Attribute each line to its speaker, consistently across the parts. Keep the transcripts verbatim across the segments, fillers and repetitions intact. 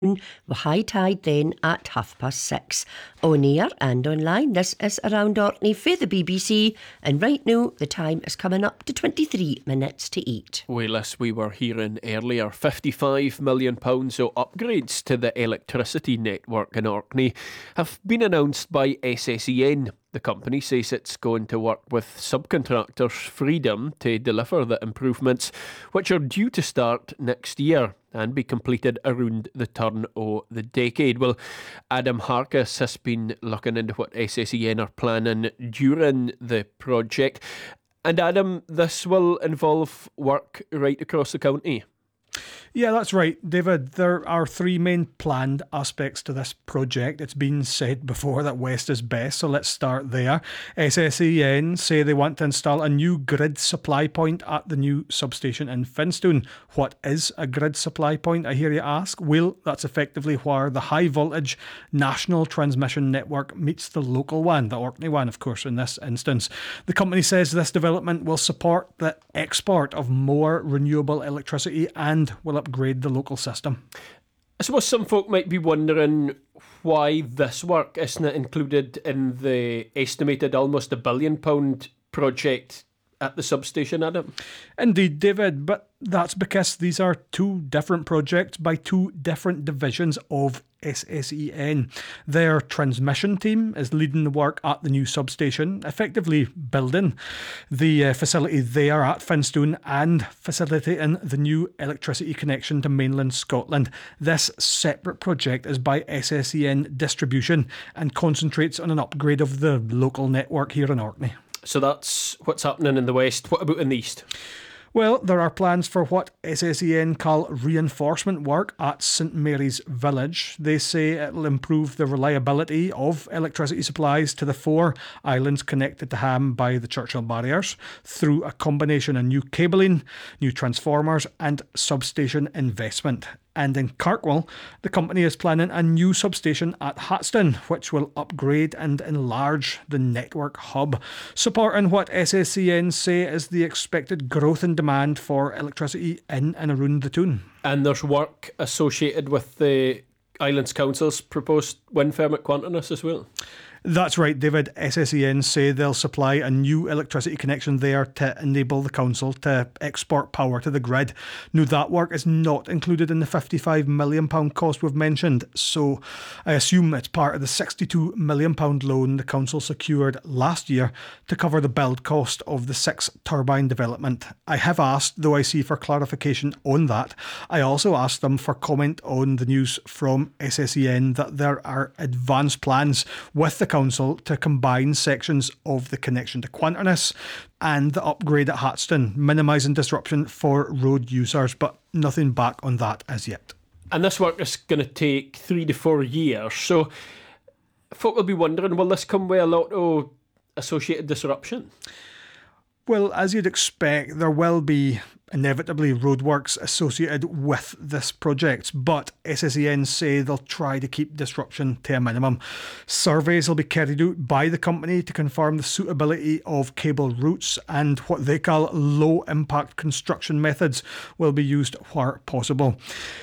Speaker 1: with high tide then at half past six. On air and online, this is Around Orkney for the B B C, and right now the time is coming up to twenty-three minutes to eight.
Speaker 2: Well, as we were hearing earlier, fifty-five million pounds of upgrades to the electricity network in Orkney have been announced by S S E N. The company says it's going to work with subcontractors Freedom to deliver the improvements, which are due to start next year and be completed around the turn of the decade. Well, Adam Harkis has been looking into what S S E N are planning during the project. And Adam, this will involve work right across the county.
Speaker 3: Yeah, that's right, David. There are three main planned aspects to this project. It's been said before that West is best, so let's start there. S S E N say they want to install a new grid supply point at the new substation in Finstone. What is a grid supply point, I hear you ask? Well, that's effectively where the high voltage national transmission network meets the local one, the Orkney one, of course, in this instance. The company says this development will support the export of more renewable electricity and will upgrade the local system.
Speaker 2: I suppose some folk might be wondering why this work isn't included in the estimated almost a billion pound project at the substation, Adam.
Speaker 3: Indeed, David, but that's because these are two different projects by two different divisions of S S E N. Their transmission team is leading the work at the new substation, effectively building the uh, facility there at Finstone and facilitating the new electricity connection to mainland Scotland. This separate project is by S S E N Distribution and concentrates on an upgrade of the local network here in Orkney.
Speaker 2: So that's what's happening in the west. What about in the east?
Speaker 3: Well, there are plans for what S S E N call reinforcement work at St Mary's Village. They say it'll improve the reliability of electricity supplies to the four islands connected to Ham by the Churchill Barriers through a combination of new cabling, new transformers and substation investment. And in Kirkwall, the company is planning a new substation at Hatston, which will upgrade and enlarge the network hub, supporting what S S E N say is the expected growth in demand for electricity in and around the Toon.
Speaker 2: And there's work associated with the Islands Council's proposed wind farm at Quantinus as well.
Speaker 3: That's right, David. S S E N say they'll supply a new electricity connection there to enable the council to export power to the grid. Now, that work is not included in the fifty-five million pounds cost we've mentioned, so I assume it's part of the sixty-two million pounds loan the council secured last year to cover the build cost of the six turbine development. I have asked, though I see, for clarification on that. I also asked them for comment on the news from S S E N that there are advanced plans with the council to combine sections of the connection to Quantinus and the upgrade at Hatston, minimising disruption for road users, but nothing back on that as yet.
Speaker 2: And this work is going to take three to four years, so folk will be wondering, will this come with a lot of associated disruption?
Speaker 3: Well, as you'd expect, there will be inevitably roadworks associated with this project, but S S E N say they'll try to keep disruption to a minimum. Surveys will be carried out by the company to confirm the suitability of cable routes, and what they call low impact construction methods will be used where possible.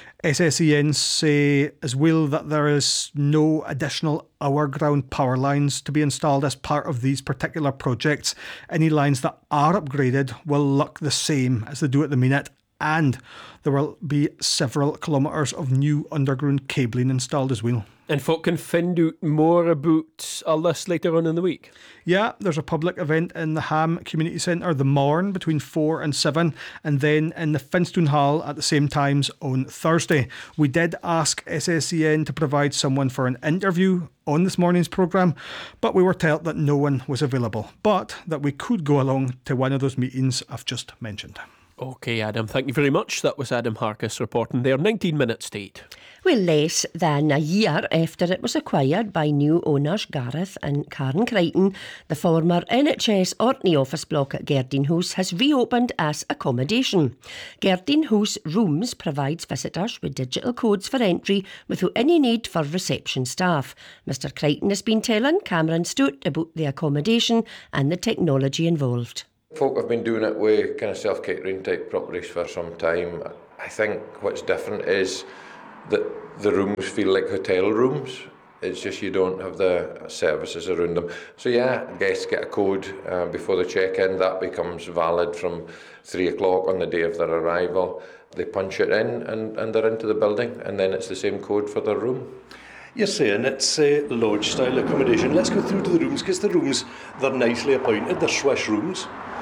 Speaker 3: S S E N say as well that there is no additional hour-ground power lines to be installed as part of these particular projects. Any lines that are upgraded will look the same as they do at the minute, and there will be several kilometres of new underground cabling installed as well.
Speaker 2: And folk can find out more about all this later on in the week.
Speaker 3: Yeah, there's a public event in the Ham Community Centre, the morn, between four and seven, and then in the Finstone Hall at the same times on Thursday. We did ask S S E N to provide someone for an interview on this morning's programme, but we were told that no one was available, but that we could go along to one of those meetings I've just mentioned.
Speaker 2: OK, Adam, thank you very much. That was Adam Harkis reporting there, nineteen minutes to eight.
Speaker 1: Well, less than a year after it was acquired by new owners Gareth and Karen Crichton, the former N H S Orkney office block at Gerdine House has reopened as accommodation. Gerdine House Rooms provides visitors with digital codes for entry without any need for reception staff. Mister Crichton has been telling Cameron Stewart about the accommodation and the technology involved.
Speaker 4: Folk have been doing it with kind of self-catering type properties for some time. I think what's different is the, the rooms feel like hotel rooms. It's just you don't have the services around them. So yeah, guests get a code uh, before they check in. That becomes valid from three o'clock on the day of their arrival. They punch it in and, and they're into the building, and then it's the same code for their room.
Speaker 5: You're saying it's uh, lodge-style accommodation. Let's go through to the rooms, because the rooms, they're nicely appointed. They're swish rooms.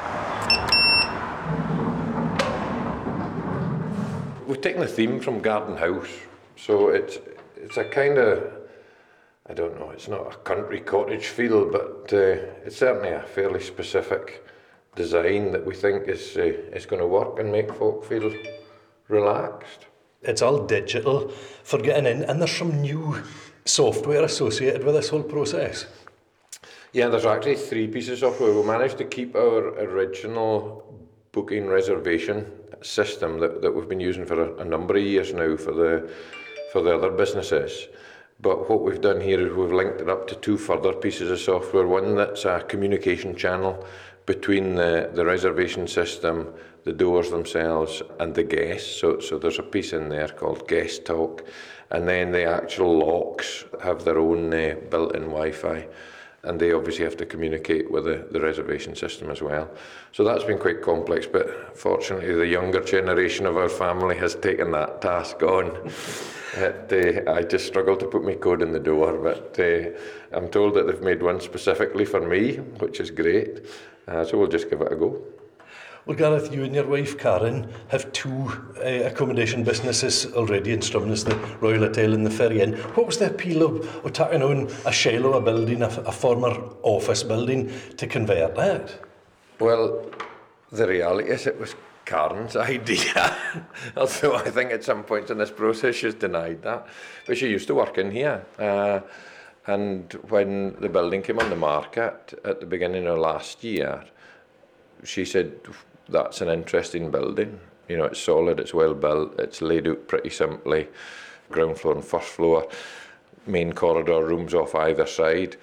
Speaker 4: We've taken the theme from Garden House. So it's, it's a kind of, I don't know, it's not a country cottage feel, but uh, it's certainly a fairly specific design that we think is, uh, is going to work and make folk feel relaxed.
Speaker 5: It's all digital for getting in, and there's some new software associated with this whole process.
Speaker 4: Yeah, there's actually three pieces of software. We managed to keep our original booking reservation system that, that we've been using for a, a number of years now for the for the other businesses. But what we've done here is we've linked it up to two further pieces of software. One that's a communication channel between the, the reservation system, the doors themselves, and the guests. So, so there's a piece in there called Guest Talk. And then the actual locks have their own uh, built-in Wi-Fi. And they obviously have to communicate with the, the reservation system as well. So that's been quite complex, but fortunately the younger generation of our family has taken that task on. It, uh, I just struggle to put my code in the door, but uh, I'm told that they've made one specifically for me, which is great. Uh, so we'll just give it a go.
Speaker 5: Well, Gareth, you and your wife Karen have two uh, accommodation businesses already in Stromness, the Royal Hotel and the Ferry Inn. What was the appeal of, of taking on a Shiloh, a building, a, a former office building, to convert that?
Speaker 4: Well, the reality is it was Karen's idea, although I think at some points in this process she's denied that. But she used to work in here. Uh, and when the building came on the market at the beginning of last year, she said, that's an interesting building. You know, it's solid, it's well built, it's laid out pretty simply. Ground floor and first floor, main corridor, rooms off either side.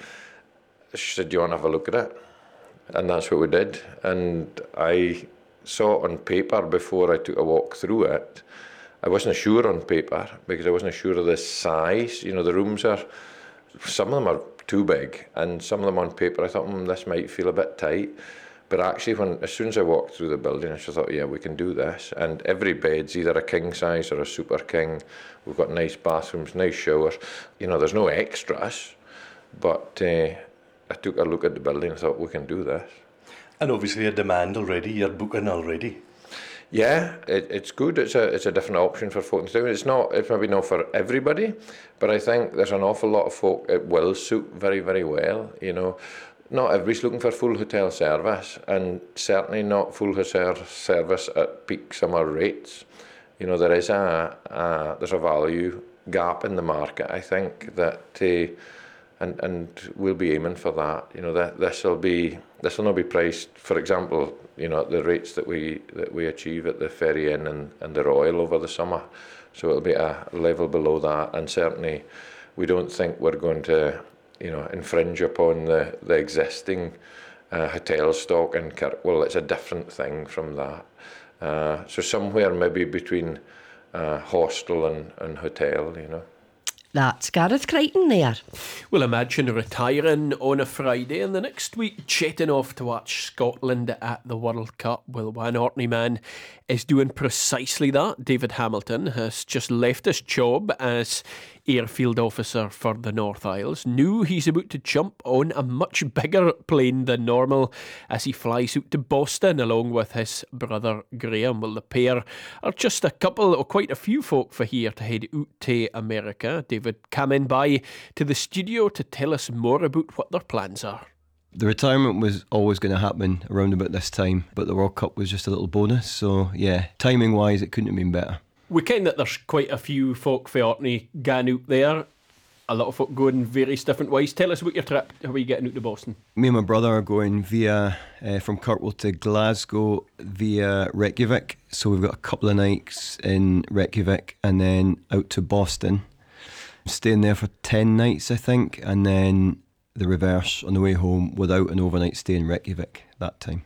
Speaker 4: She said, do you want to have a look at it? And that's what we did. And I saw it on paper before I took a walk through it. I wasn't sure on paper because I wasn't sure of the size. You know, the rooms are, some of them are too big, and some of them on paper I thought, mm, this might feel a bit tight. But actually, when as soon as I walked through the building, I just thought, yeah, we can do this. And every bed's either a king size or a super king. We've got nice bathrooms, nice showers. You know, there's no extras. But uh, I took a look at the building and thought, we can do this.
Speaker 5: And obviously a demand already, you're booking already.
Speaker 4: Yeah, it, it's good. It's a it's a different option for folk to do. It's not, it's maybe not for everybody, but I think there's an awful lot of folk it will suit very, very well, you know. Not everybody's looking for full hotel service, and certainly not full hotel service at peak summer rates. You know, there is a, a there's a value gap in the market, I think, that uh, and and we'll be aiming for that. You know, that this will be this will not be priced, for example, you know, at the rates that we that we achieve at the Ferry Inn and, and the Royal over the summer. So it'll be a level below that, and certainly we don't think we're going to, you know, infringe upon the, the existing uh, hotel stock in Kirkwall. It's a different thing from that. Uh, so somewhere maybe between uh, hostel and, and hotel, you know.
Speaker 1: That's Gareth Crichton there.
Speaker 2: Well, imagine retiring on a Friday and the next week jetting off to watch Scotland at the World Cup. Well, one Orkney man is doing precisely that. David Hamilton has just left his job as airfield officer for the North Isles. Knew he's about to jump on a much bigger plane than normal as he flies out to Boston along with his brother Graham. Well, the pair are just a couple or quite a few folk for here to head out to America. David coming by to the studio to tell us more about what their plans are.
Speaker 6: The retirement was always going to happen around about this time, but the World Cup was just a little bonus. So yeah, timing wise, it couldn't have been better. We
Speaker 2: ken that there's quite a few folk for Orkney going out there. A lot of folk going various different ways. Tell us about your trip. How are you getting out to Boston?
Speaker 6: Me and my brother are going via uh, from Kirkwall to Glasgow via Reykjavik. So we've got a couple of nights in Reykjavik and then out to Boston. Staying there for ten nights, I think, and then the reverse on the way home without an overnight stay in Reykjavik that time.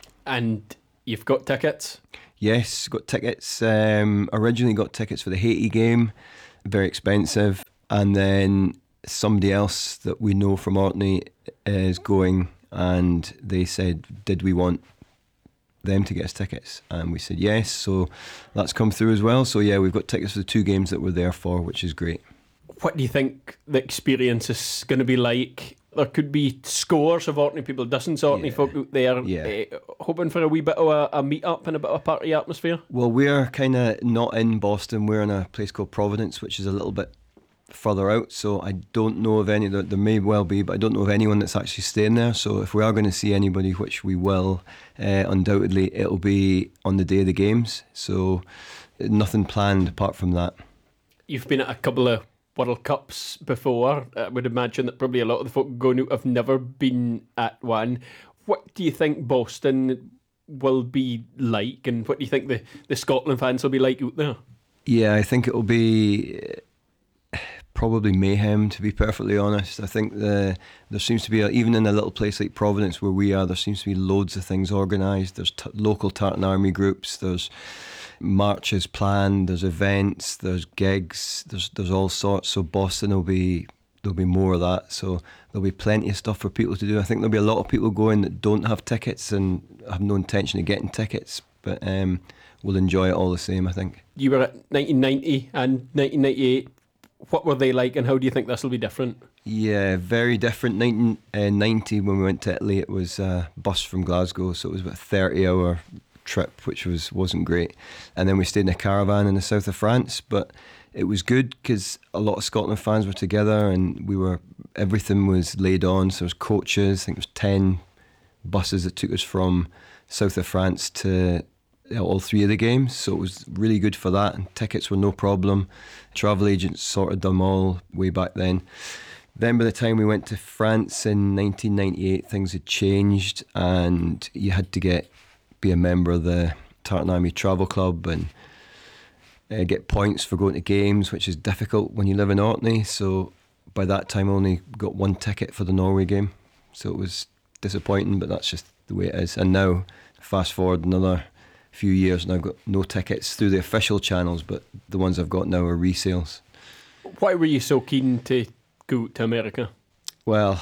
Speaker 2: And you've got tickets?
Speaker 6: Yes, got tickets. Um, originally got tickets for the Haiti game. very expensive. And then somebody else that we know from Orkney is going, and they said, did we want them to get us tickets? And we said yes, so that's come through as well. So yeah, we've got tickets for the two games that we're there for, which is great.
Speaker 2: What do you think the experience is going to be like? There could be scores of Orkney people, dozens of Orkney
Speaker 6: Yeah.
Speaker 2: folk out there,
Speaker 6: Yeah.
Speaker 2: uh, hoping for a wee bit of a, a meet-up and a bit of a party atmosphere.
Speaker 6: Well, we're kind of not in Boston. We're in a place called Providence, which is a little bit further out. So I don't know of any, there, there may well be, but I don't know of anyone that's actually staying there. So if we are going to see anybody, which we will, uh, undoubtedly, it'll be on the day of the games. So nothing planned apart from that.
Speaker 2: You've been at a couple of World Cups before. I would imagine that probably a lot of the folk going out have never been at one. What do you think Boston will be like, and what do you think the, the Scotland fans will be like out there?
Speaker 6: Yeah, I think it'll be probably mayhem, to be perfectly honest. I think the there seems to be, a, even in a little place like Providence where we are, there seems to be loads of things organised. There's t- local Tartan Army groups, there's marches planned, there's events, there's gigs, there's there's all sorts. So Boston will be, there'll be more of that. So there'll be plenty of stuff for people to do. I think there'll be a lot of people going that don't have tickets and have no intention of getting tickets, but um, will enjoy it all the same, I think.
Speaker 2: You were at nineteen ninety and nineteen ninety-eight. What were they like, and how do you think this will be different?
Speaker 6: Yeah, very different. nineteen ninety, when we went to Italy, it was a bus from Glasgow, so it was about a thirty hour trip, which was, wasn't great. And then we stayed in a caravan in the south of France, but it was good because a lot of Scotland fans were together, and we were, everything was laid on. So there was coaches, I think it was ten buses that took us from south of France to all three of the games, so it was really good for that, and tickets were no problem. Travel agents sorted them all way back then. Then by the time we went to France in nineteen ninety-eight, things had changed, and you had to get be a member of the Tartan Army Travel Club and uh, get points for going to games, which is difficult when you live in Orkney. So by that time I only got one ticket for the Norway game, so it was disappointing, but that's just the way it is. And now fast forward another few years and I've got no tickets through the official channels, but the ones I've got now are resales.
Speaker 2: Why were you so keen to go to America?
Speaker 6: Well,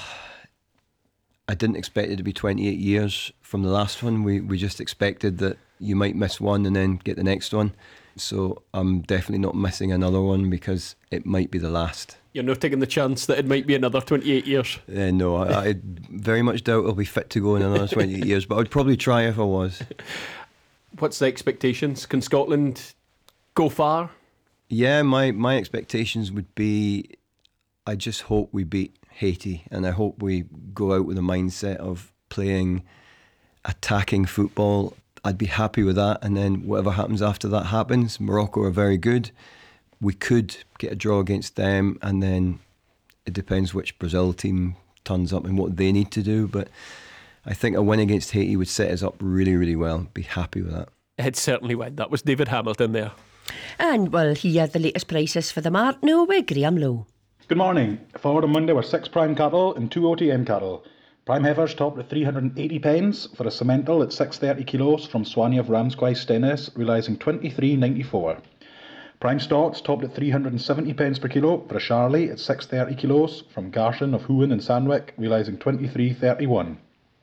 Speaker 6: I didn't expect it to be twenty-eight years from the last one. We we just expected that you might miss one and then get the next one. So I'm definitely not missing another one because it might be the last.
Speaker 2: You're not taking the chance that it might be another twenty-eight years?
Speaker 6: Uh, no, I, I very much doubt I'll be fit to go in another twenty-eight years, but I'd probably try if I was.
Speaker 2: What's the expectations? Can Scotland go far?
Speaker 6: Yeah, my, my expectations would be, I just hope we beat Haiti, and I hope we go out with a mindset of playing attacking football. I'd be happy with that, and then whatever happens after that happens. Morocco are very good. We could get a draw against them, and then it depends which Brazil team turns up and what they need to do, but I think a win against Haiti would set us up really, really well. Be happy with that.
Speaker 2: It certainly would. That was David Hamilton there.
Speaker 1: And we'll hear the latest prices for the mart now with Graham Lowe.
Speaker 7: Good morning. Forward on Monday were six prime cattle and two O T M cattle. Prime heifers topped at three hundred eighty pence for a Simmental at six hundred thirty kilos from Swanee of Ramsquay Stennis, realising twenty-three ninety-four. Prime stocks topped at three hundred seventy pence per kilo for a Charlie at six hundred thirty kilos from Garshin of Hooan and Sandwick, realising twenty-three thirty-one.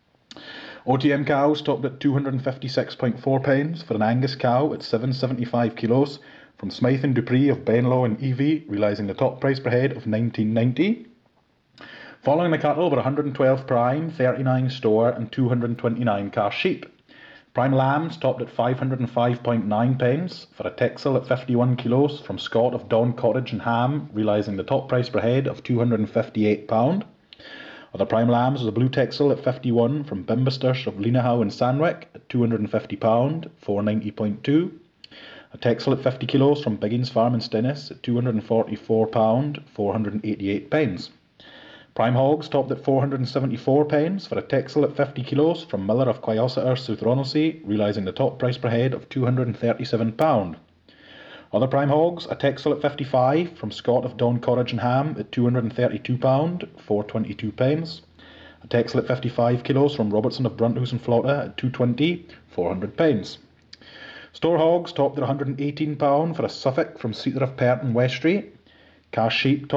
Speaker 7: O T M cows topped at two hundred fifty-six point four pence for an Angus cow at seven hundred seventy-five kilos from Smythe and Dupree of Benlow and Evie, realising the top price per head of nineteen ninety. Following the cattle were one hundred twelve prime, thirty-nine store and two hundred twenty-nine calf sheep. Prime lambs topped at five hundred five point nine pence for a Texel at fifty-one kilos from Scott of Don Cottage and Ham, realising the top price per head of two hundred fifty-eight pounds. Other prime lambs was a blue Texel at fifty-one from Bimbasters of Lenahow and Sandwick at two hundred fifty pounds, four hundred ninety point two. A Texel at fifty kilos from Biggins Farm in Stennis at two hundred forty-four pounds, four hundred eighty-eight pence. Prime hogs topped at four hundred seventy-four pence for a Texel at fifty kilos from Miller of Quayossiter, South Ronaldsay, realising the top price per head of two hundred thirty-seven pounds. Other prime hogs, a Texel at fifty-five from Scott of Don Cottage and Ham at two hundred thirty-two pounds, four hundred twenty-two pence. A Texel at fifty-five kilos from Robertson of Brunthouse and Flotta at two hundred twenty, four hundred pence. Store hogs topped at one hundred eighteen pounds for a Suffolk from Cedar of Pert and Westry. Cash sheep